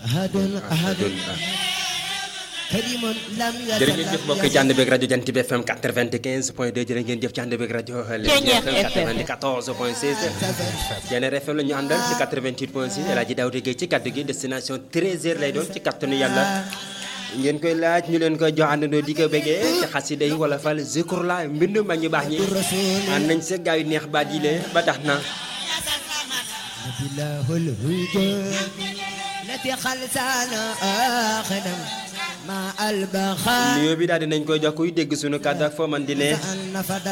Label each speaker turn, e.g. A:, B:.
A: jërë ngeen jëf mbokk ci ànd beeg rajo Jant bi FM 95.2 jërë ngeen jëf ci ànd beeg rajo Leegi FM 94.6 Jener FM la ñu àndal ci 88.6 El Hadji Daouda Gueye ci kaddu gi destination 13h lay doon ci kattanu yàlla ngeen koy laaj ñu leen koy jox àndandoo di ko bëggee ci xasida yi wala fal zikur la mbind ma ñu baax ñi ànd nañ sa gaa yu neex baat yi lee ba tax na nuyoo bi daal dinañ koy jox kuy dégg sunu kàddu ak foo man di ne